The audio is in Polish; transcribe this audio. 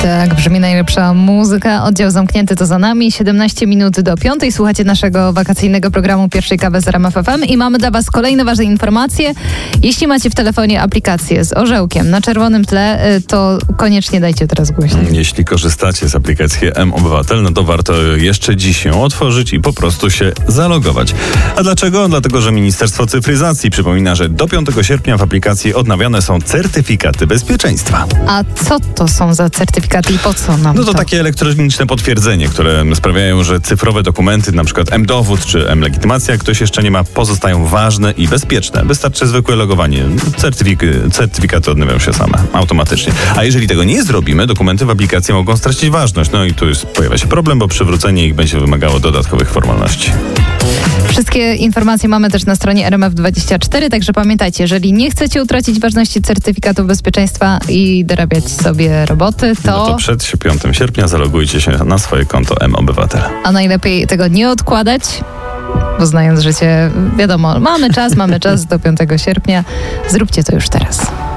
Tak brzmi najlepsza muzyka. Oddział zamknięty to za nami. 17 minut do 5. Słuchacie naszego wakacyjnego programu Pierwszej Kawy z RMF FM i mamy dla Was kolejne ważne informacje. Jeśli macie w telefonie aplikację z orzełkiem na czerwonym tle, to koniecznie dajcie teraz głośno. Jeśli korzystacie z aplikacji mObywatel, no to warto jeszcze dziś ją otworzyć i po prostu się zalogować. A dlaczego? Dlatego, że Ministerstwo Cyfryzacji przypomina, że do 5 sierpnia w aplikacji odnawiane są certyfikaty bezpieczeństwa. A co to są za certyfikaty i po co nam No to takie elektroniczne potwierdzenie, które sprawiają, że cyfrowe dokumenty, na przykład mDowód czy mLegitymacja, jak ktoś jeszcze nie ma, pozostają ważne i bezpieczne. Wystarczy zwykłe logowanie. Certyfikaty odnawiają się same, automatycznie. A jeżeli tego nie zrobimy, dokumenty w aplikacji mogą stracić ważność. No i tu już pojawia się problem, bo przywrócenie ich będzie wymagało dodatkowych formalności. Wszystkie informacje mamy też na stronie RMF24, także pamiętajcie, jeżeli nie chcecie utracić ważności certyfikatów bezpieczeństwa i dorabiać sobie roboty, to przed 5 sierpnia zalogujcie się na swoje konto mObywatel. A najlepiej tego nie odkładać, bo znając życie, wiadomo, mamy czas do 5 sierpnia. Zróbcie to już teraz.